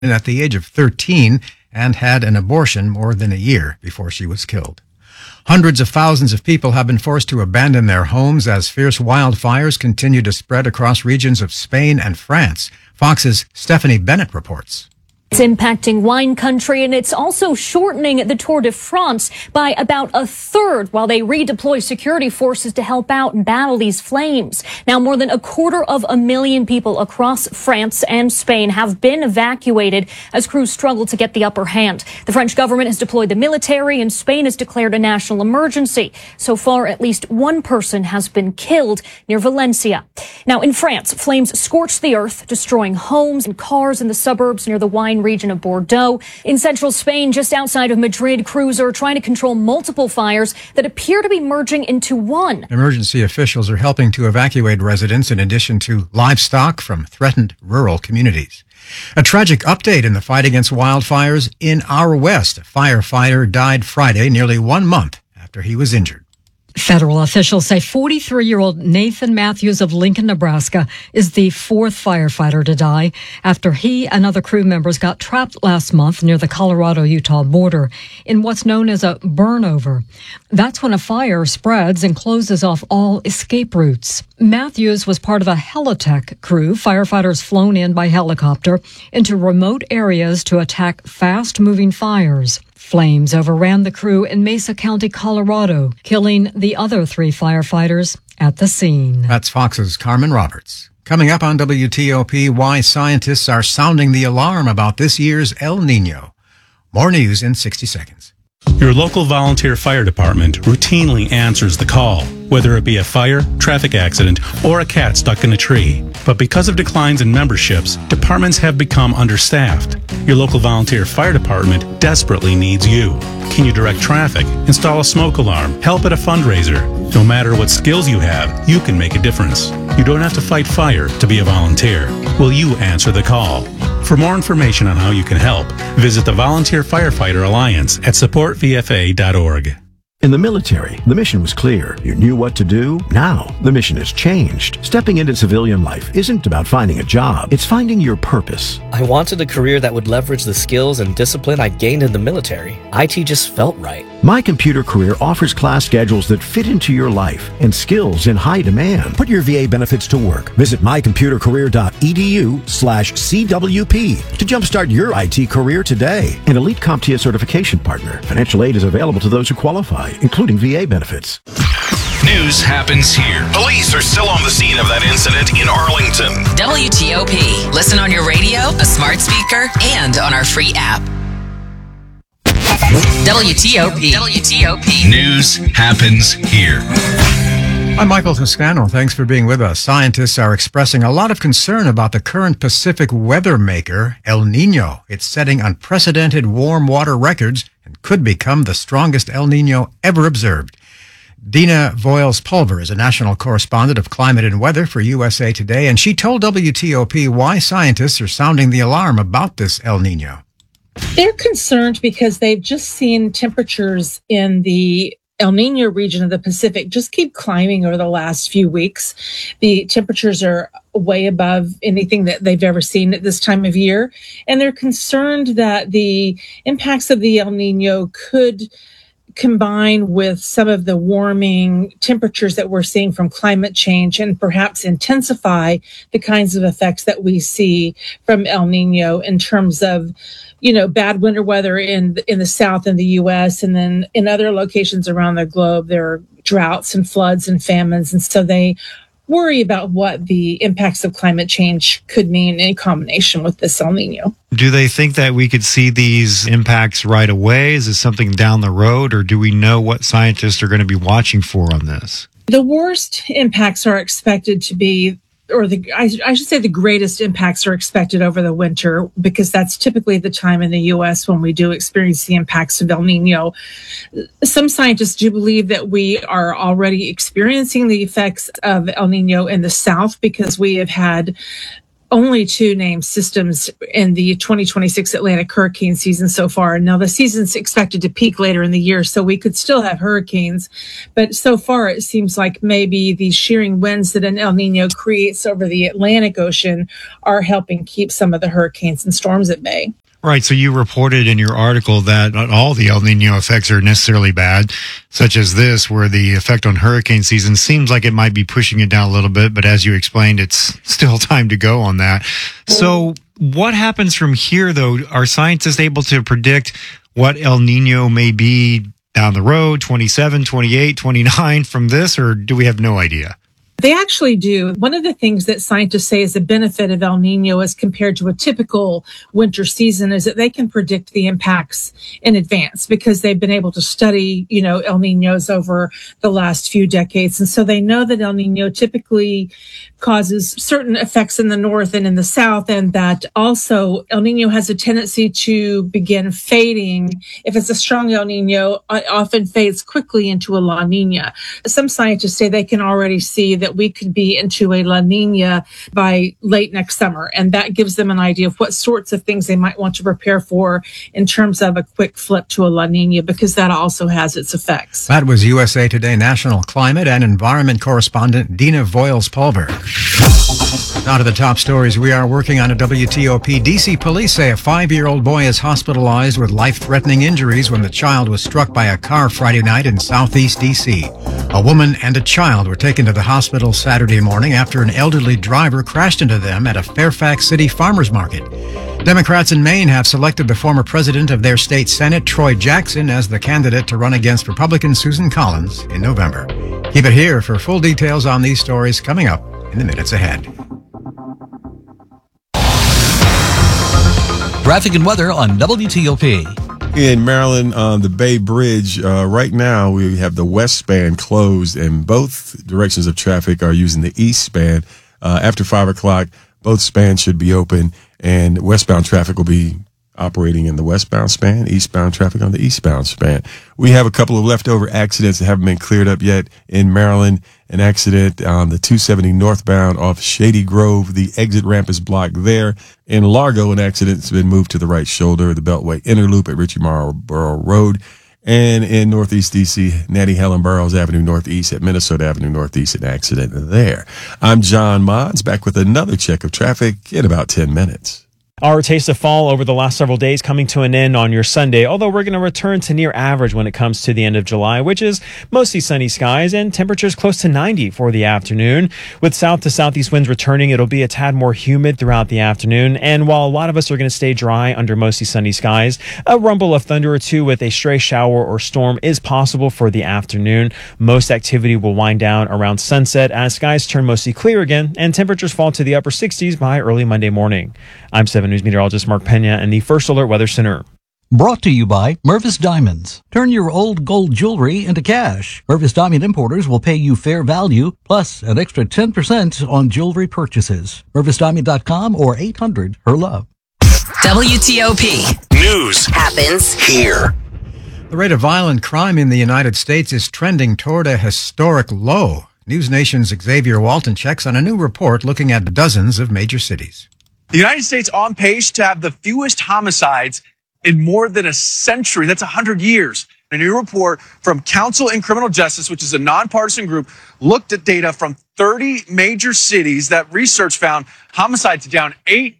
at the age of 13 and had an abortion more than a year before she was killed. Hundreds of thousands of people have been forced to abandon their homes as fierce wildfires continue to spread across regions of Spain and France. Fox's Stephanie Bennett reports. It's impacting wine country, and it's also shortening the Tour de France by about a third while they redeploy security forces to help out and battle these flames. Now, more than 250,000 people across France and Spain have been evacuated as crews struggle to get the upper hand. The French government has deployed the military, and Spain has declared a national emergency. So far, at least one person has been killed near Valencia. Now, in France, flames scorched the earth, destroying homes and cars in the suburbs near the wine region of Bordeaux. In central Spain, just outside of Madrid, crews are trying to control multiple fires that appear to be merging into one. Emergency officials are helping to evacuate residents in addition to livestock from threatened rural communities. A tragic update in the fight against wildfires in our West. A firefighter died Friday, nearly 1 month after he was injured. Federal officials say 43-year-old Nathan Matthews of Lincoln, Nebraska, is the fourth firefighter to die after he and other crew members got trapped last month near the Colorado-Utah border in what's known as a burnover. That's when a fire spreads and closes off all escape routes. Matthews was part of a Helitech crew, firefighters flown in by helicopter into remote areas to attack fast-moving fires. Flames overran the crew in Mesa County, Colorado, killing the other 3 firefighters at the scene. That's Fox's Carmen Roberts. Coming up on WTOP, why scientists are sounding the alarm about this year's El Nino. More news in 60 seconds. Your local volunteer fire department routinely answers the call, whether it be a fire, traffic accident, or a cat stuck in a tree. But because of declines in memberships, departments have become understaffed. Your local volunteer fire department desperately needs you. Can you direct traffic, install a smoke alarm, help at a fundraiser? No matter what skills you have, you can make a difference. You don't have to fight fire to be a volunteer. Will you answer the call? For more information on how you can help, visit the Volunteer Firefighter Alliance at supportvfa.org. In the military, the mission was clear. You knew what to do. Now, the mission has changed. Stepping into civilian life isn't about finding a job. It's finding your purpose. I wanted a career that would leverage the skills and discipline I gained in the military. IT just felt right. My Computer Career offers class schedules that fit into your life and skills in high demand. Put your VA benefits to work. Visit mycomputercareer.edu/CWP to jumpstart your IT career today. An Elite CompTIA certification partner. Financial aid is available to those who qualify, including VA benefits. News happens here. Police are still on the scene of that incident in Arlington. WTOP. Listen on your radio, a smart speaker, and on our free app. WTOP. News happens here. I'm Michael Toscano. Thanks for being with us. Scientists are expressing a lot of concern about the current Pacific weather maker, El Nino. It's setting unprecedented warm water records and could become the strongest El Nino ever observed. Dina Voiles-Pulver is a national correspondent of climate and weather for USA Today, and she told WTOP why scientists are sounding the alarm about this El Nino. They're concerned because they've just seen temperatures in the El Nino region of the Pacific just keep climbing over the last few weeks. The temperatures are way above anything that they've ever seen at this time of year. And they're concerned that the impacts of the El Nino could combine with some of the warming temperatures that we're seeing from climate change and perhaps intensify the kinds of effects that we see from El Nino in terms of, bad winter weather in the South in the U.S. And then in other locations around the globe, there are droughts and floods and famines. And so they worry about what the impacts of climate change could mean in combination with this El Nino. Do they think that we could see these impacts right away? Is this something down the road, or do we know what scientists are going to be watching for on this? The worst impacts are expected to be, I should say the greatest impacts are expected over the winter, because that's typically the time in the U.S. when we do experience the impacts of El Nino. Some scientists do believe that we are already experiencing the effects of El Nino in the South, because we have had only two named systems in the 2026 Atlantic hurricane season so far. Now, the season's expected to peak later in the year, so we could still have hurricanes. But so far, it seems like maybe these shearing winds that an El Nino creates over the Atlantic Ocean are helping keep some of the hurricanes and storms at bay. Right. So you reported in your article that not all the El Nino effects are necessarily bad, such as this, where the effect on hurricane season seems like it might be pushing it down a little bit. But as you explained, it's still time to go on that. So what happens from here, though? Are scientists able to predict what El Nino may be down the road, 27, 28, 29 from this, or do we have no idea? They actually do. One of the things that scientists say is a benefit of El Nino as compared to a typical winter season is that they can predict the impacts in advance because they've been able to study, El Ninos over the last few decades. And so they know that El Nino typically causes certain effects in the north and in the south, and that also El Nino has a tendency to begin fading. If it's a strong El Nino, it often fades quickly into a La Nina. Some scientists say they can already see that we could be into a La Nina by late next summer. And that gives them an idea of what sorts of things they might want to prepare for in terms of a quick flip to a La Nina, because that also has its effects. That was USA Today National Climate and Environment correspondent Dina Voiles-Pulver. Now to the top stories we are working on at WTOP. D.C. police say a 5-year-old boy is hospitalized with life-threatening injuries when the child was struck by a car Friday night in southeast D.C. A woman and a child were taken to the hospital Saturday morning after an elderly driver crashed into them at a Fairfax City farmers market. Democrats in Maine have selected the former president of their state Senate, Troy Jackson, as the candidate to run against Republican Susan Collins in November. Keep it here for full details on these stories coming up in the minutes ahead. Traffic and weather on WTOP. In Maryland, on the Bay Bridge, right now we have the west span closed, and both directions of traffic are using the east span. After 5 o'clock, both spans should be open, and westbound traffic will be operating in the westbound span, eastbound traffic on the eastbound span. We have a couple of leftover accidents that haven't been cleared up yet in Maryland. An accident on the 270 northbound off Shady Grove. The exit ramp is blocked there. In Largo, an accident's been moved to the right shoulder, the Beltway Inner Loop at Ritchie Marlboro Road. And in Northeast D.C., Natty Helen Burroughs Avenue Northeast at Minnesota Avenue Northeast, an accident there. I'm John Mons, back with another check of traffic in about 10 minutes. Our taste of fall over the last several days coming to an end on your Sunday, although we're going to return to near average when it comes to the end of July, which is mostly sunny skies and temperatures close to 90 for the afternoon. With south to southeast winds returning, it'll be a tad more humid throughout the afternoon. And while a lot of us are going to stay dry under mostly sunny skies, a rumble of thunder or two with a stray shower or storm is possible for the afternoon. Most activity will wind down around sunset as skies turn mostly clear again and temperatures fall to the upper 60s by early Monday morning. I'm 7 News meteorologist Mark Pena in the First Alert Weather Center. Brought to you by Mervis Diamonds. Turn your old gold jewelry into cash. Mervis Diamond Importers will pay you fair value plus an extra 10% on jewelry purchases. MervisDiamond.com or 800-HER-LOVE. WTOP. News happens here. The rate of violent crime in the United States is trending toward a historic low. News Nation's Xavier Walton checks on a new report looking at dozens of major cities. The United States on pace to have the fewest homicides in more than a century. That's 100 years. A new report from Council in Criminal Justice, which is a nonpartisan group, looked at data from 30 major cities that research found homicides down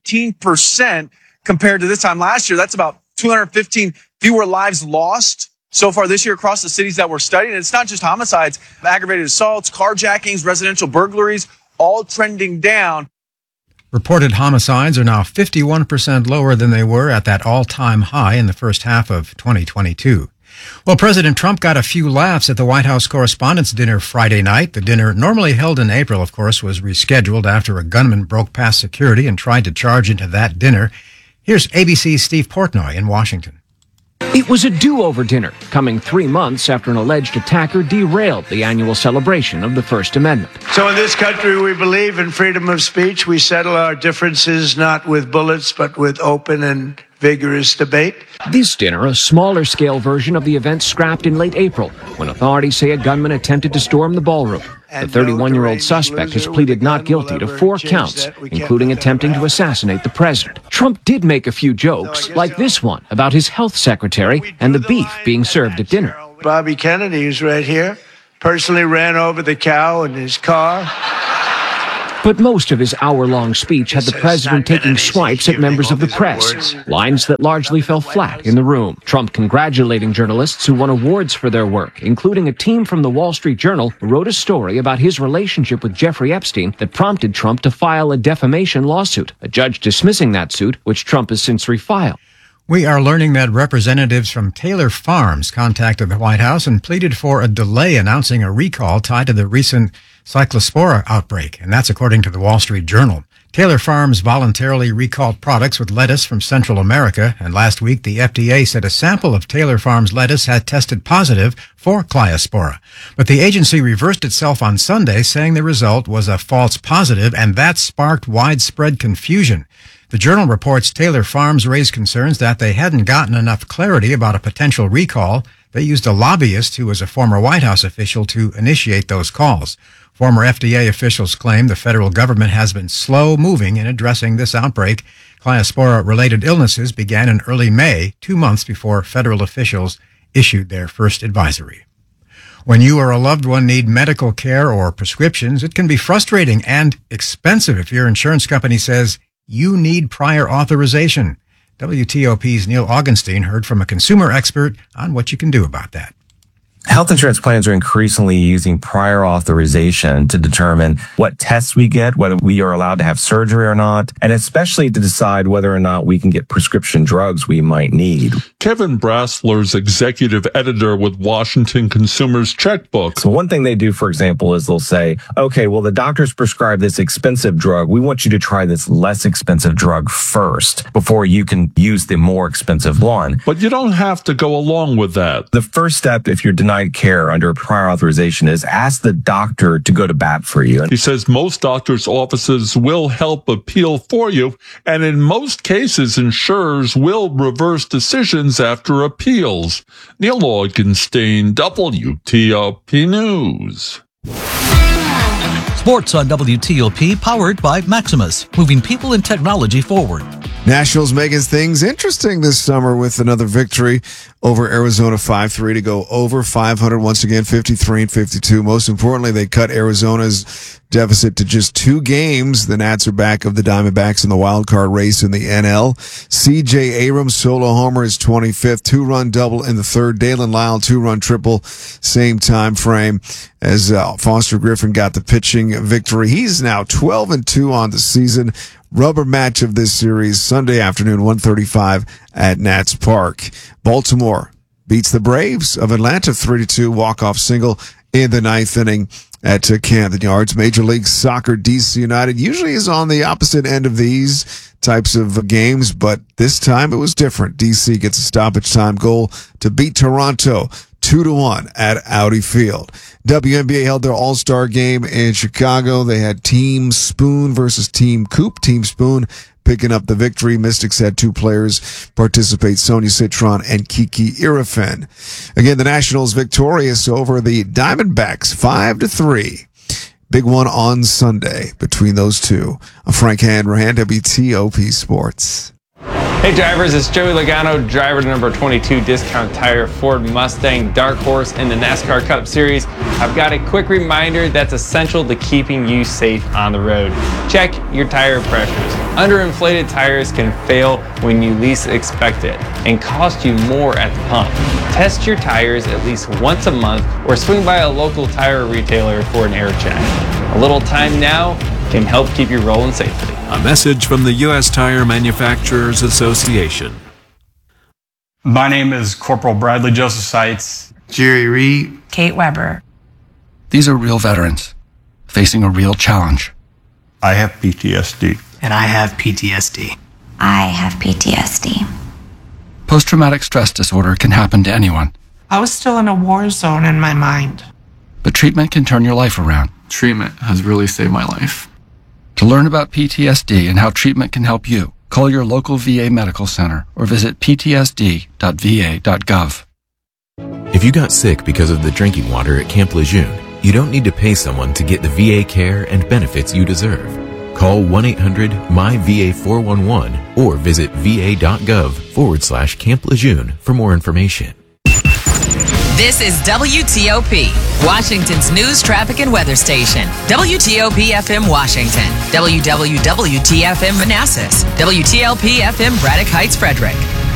18% compared to this time last year. That's about 215 fewer lives lost so far this year across the cities that we're studying. And it's not just homicides, aggravated assaults, carjackings, residential burglaries, all trending down. Reported homicides are now 51% lower than they were at that all-time high in the first half of 2022. Well, President Trump got a few laughs at the White House Correspondents' Dinner Friday night. The dinner, normally held in April, of course, was rescheduled after a gunman broke past security and tried to charge into that dinner. Here's ABC's Steve Portnoy in Washington. It was a do-over dinner, coming 3 months after an alleged attacker derailed the annual celebration of the First Amendment. So in this country, we believe in freedom of speech. We settle our differences not with bullets, but with open and vigorous debate. This dinner, a smaller-scale version of the event scrapped in late April, when authorities say a gunman attempted to storm the ballroom. The 31-year-old suspect has pleaded not guilty to 4 counts, including attempting to assassinate the president. Trump did make a few jokes, like this one about his health secretary and the beef being served at dinner. Bobby Kennedy, who's right here, personally ran over the cow in his car. But most of his hour-long speech had the president taking swipes at members of the press, lines that largely fell flat in the room. Trump congratulating journalists who won awards for their work, including a team from the Wall Street Journal who wrote a story about his relationship with Jeffrey Epstein that prompted Trump to file a defamation lawsuit, a judge dismissing that suit, which Trump has since refiled. We are learning that representatives from Taylor Farms contacted the White House and pleaded for a delay announcing a recall tied to the recent Cyclospora outbreak, and that's according to the Wall Street Journal. Taylor Farms voluntarily recalled products with lettuce from Central America, and last week the FDA said a sample of Taylor Farms lettuce had tested positive for Cliospora. But the agency reversed itself on Sunday, saying the result was a false positive, and that sparked widespread confusion. The Journal reports Taylor Farms raised concerns that they hadn't gotten enough clarity about a potential recall. They used a lobbyist who was a former White House official to initiate those calls. Former FDA officials claim the federal government has been slow moving in addressing this outbreak. Cliospora-related illnesses began in early May, 2 months before federal officials issued their first advisory. When you or a loved one need medical care or prescriptions, it can be frustrating and expensive if your insurance company says you need prior authorization. WTOP's Neil Augenstein heard from a consumer expert on what you can do about that. Health insurance plans are increasingly using prior authorization to determine what tests we get, whether we are allowed to have surgery or not, and especially to decide whether or not we can get prescription drugs we might need. Kevin Brassler's executive editor with Washington Consumers Checkbook. So one thing they do, for example, is they'll say, okay, well, the doctor's prescribed this expensive drug. We want you to try this less expensive drug first before you can use the more expensive one. But you don't have to go along with that. The first step, if you're denied care under prior authorization, is ask the doctor to go to bat for you. He says most doctors' offices will help appeal for you, and in most cases, insurers will reverse decisions after appeals. Neil Augenstein, WTOP News. Sports on WTOP, powered by Maximus, moving people and technology forward. Nationals making things interesting this summer with another victory over Arizona 5-3 to go over 500 once again, 53-52. Most importantly, they cut Arizona's deficit to just 2 games. The Nats are back of the Diamondbacks in the wild card race in the NL. C.J. Abrams solo homer, his 25th, 2-run double in the third. Dalen Lyle 2-run triple, same time frame as Foster Griffin got the pitching victory. He's now 12-2 on the season. Rubber match of this series Sunday afternoon, 1:35 at Nats Park. Baltimore beats the Braves of Atlanta 3-2, walk-off single in the 9th inning at Camden Yards. Major League Soccer, DC United usually is on the opposite end of these types of games, but this time it was different. DC gets a stoppage time goal to beat Toronto 2-1 at Audi Field. WNBA held their All-Star game in Chicago. They had Team Spoon versus Team Coop. Team Spoon picking up the victory. Mystics had 2 players participate, Sonia Citron and Kiki Irifan. Again, the Nationals victorious over the Diamondbacks 5-3. Big one on Sunday between those two. I'm Frank Hanrahan, WTOP Sports. Hey drivers, it's Joey Logano, driver number 22 Discount Tire Ford Mustang Dark Horse in the NASCAR Cup Series. I've got a quick reminder that's essential to keeping you safe on the road. Check your tire pressures. Underinflated tires can fail when you least expect it and cost you more at the pump. Test your tires at least once a month or swing by a local tire retailer for an air check. A little time now can help keep you rolling safely. A message from the U.S. Tire Manufacturers Association. My name is Corporal Bradley Joseph Seitz. Jerry Reed. Kate Weber. These are real veterans facing a real challenge. I have PTSD. And I have PTSD. I have PTSD. Post-traumatic stress disorder can happen to anyone. I was still in a war zone in my mind. But treatment can turn your life around. Treatment has really saved my life. To learn about PTSD and how treatment can help you, call your local VA medical center or visit ptsd.va.gov. If you got sick because of the drinking water at Camp Lejeune, You don't need to pay someone to get the VA care and benefits you deserve. Call 1-800-MY-VA411 or visit va.gov/Camp Lejeune for more information. This is WTOP, Washington's news, traffic, and weather station. WTOP FM Washington, WWWT FM Manassas, WTLP FM Braddock Heights Frederick,